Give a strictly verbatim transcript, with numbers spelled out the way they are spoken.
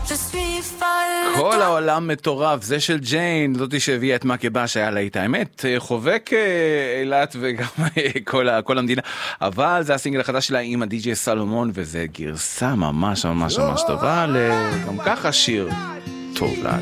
כל העולם מטורף, זה של ג'יין, זאתי שהביאה את מקבה שהיה לה איתה, האמת, חובק אילת וגם כל, כל המדינה, אבל זה הסינגל החדש שלה עם הדי-ג'יי סלומון, וזה גרסה ממש ממש ממש טובה, גם ככה שיר טוב לה.